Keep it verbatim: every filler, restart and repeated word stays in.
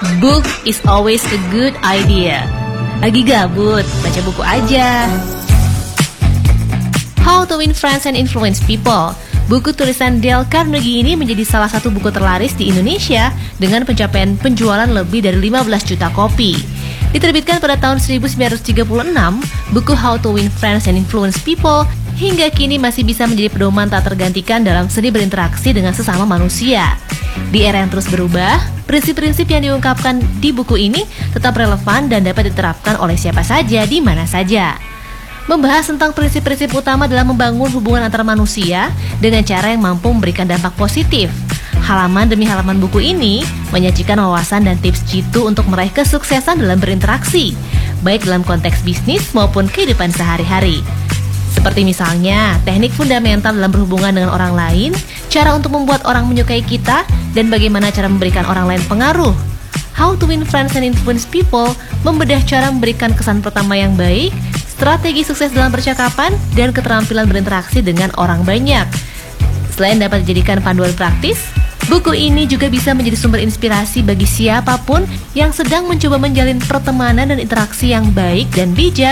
Book is always a good idea. Lagi gabut, baca buku aja. How to Win Friends and Influence People. Buku tulisan Dale Carnegie ini menjadi salah satu buku terlaris di Indonesia dengan pencapaian penjualan lebih dari lima belas juta kopi. Diterbitkan pada tahun seribu sembilan ratus tiga puluh enam, buku How to Win Friends and Influence People hingga kini masih bisa menjadi pedoman tak tergantikan dalam seni berinteraksi dengan sesama manusia. Di era yang terus berubah, prinsip-prinsip yang diungkapkan di buku ini tetap relevan dan dapat diterapkan oleh siapa saja di mana saja. Membahas tentang prinsip-prinsip utama dalam membangun hubungan antar manusia dengan cara yang mampu memberikan dampak positif. Halaman demi halaman buku ini menyajikan wawasan dan tips jitu untuk meraih kesuksesan dalam berinteraksi, baik dalam konteks bisnis maupun kehidupan sehari-hari. Seperti misalnya, teknik fundamental dalam berhubungan dengan orang lain, cara untuk membuat orang menyukai kita, dan bagaimana cara memberikan orang lain pengaruh. How to Win Friends and Influence People membedah cara memberikan kesan pertama yang baik, strategi sukses dalam percakapan, dan keterampilan berinteraksi dengan orang banyak. Selain dapat dijadikan panduan praktis, buku ini juga bisa menjadi sumber inspirasi bagi siapapun yang sedang mencoba menjalin pertemanan dan interaksi yang baik dan bijak